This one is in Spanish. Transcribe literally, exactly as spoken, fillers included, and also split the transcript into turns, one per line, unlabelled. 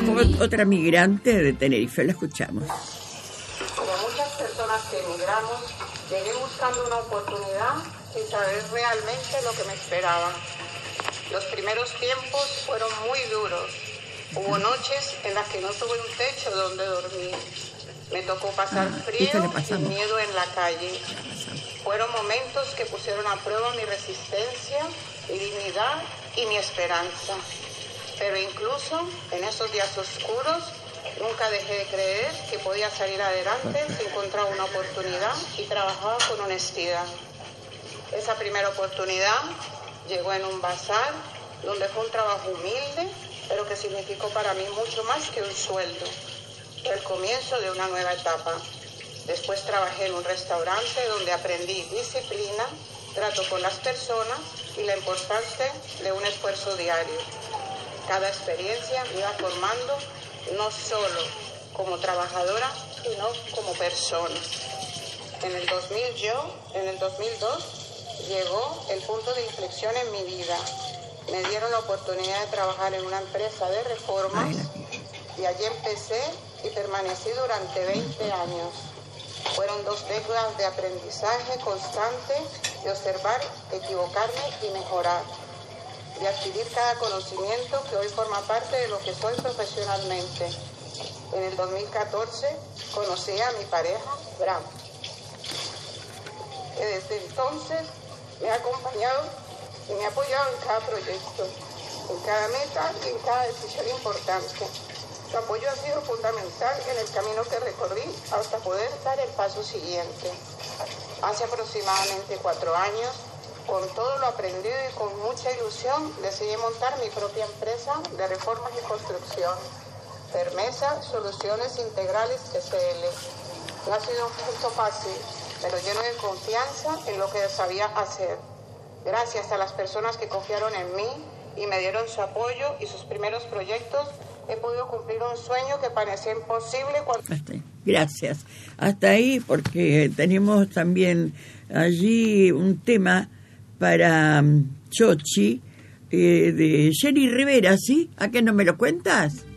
Otra migrante de Tenerife, la escuchamos.
Como muchas personas que emigramos, llegué buscando una oportunidad sin saber realmente lo que me esperaba. Los primeros tiempos fueron muy duros. Hubo noches en las que no tuve un techo donde dormir. Me tocó pasar
Ah,
frío
y
miedo en la calle. Fueron momentos que pusieron a prueba mi resistencia, mi dignidad y mi esperanza. Pero incluso en esos días oscuros, nunca dejé de creer que podía salir adelante si encontraba una oportunidad y trabajaba con honestidad. Esa primera oportunidad llegó en un bazar, donde fue un trabajo humilde, pero que significó para mí mucho más que un sueldo. Fue el comienzo de una nueva etapa. Después trabajé en un restaurante donde aprendí disciplina, trato con las personas y la importancia de un esfuerzo diario. Cada experiencia me iba formando no solo como trabajadora, sino como persona. En el dos mil yo, en el dos mil dos, llegó el punto de inflexión en mi vida. Me dieron la oportunidad de trabajar en una empresa de reformas y allí empecé y permanecí durante veinte años. Fueron dos décadas de aprendizaje constante, de observar, equivocarme y mejorar, de adquirir cada conocimiento que hoy forma parte de lo que soy profesionalmente. En el dos mil catorce conocí a mi pareja, Bram, que desde entonces me ha acompañado y me ha apoyado en cada proyecto, en cada meta y en cada decisión importante. Su apoyo ha sido fundamental en el camino que recorrí hasta poder dar el paso siguiente. Hace aproximadamente cuatro años, con todo lo aprendido y con mucha ilusión, decidí montar mi propia empresa de reformas y construcción, Fermesa Soluciones Integrales S L. No ha sido un punto fácil, pero lleno de confianza en lo que sabía hacer. Gracias a las personas que confiaron en mí y me dieron su apoyo y sus primeros proyectos, he podido cumplir un sueño que parecía imposible cuando...
Gracias. Hasta ahí, porque tenemos también allí un tema para um, Chochi, eh, de Jenny Rivera, ¿sí? ¿A qué no me lo cuentas?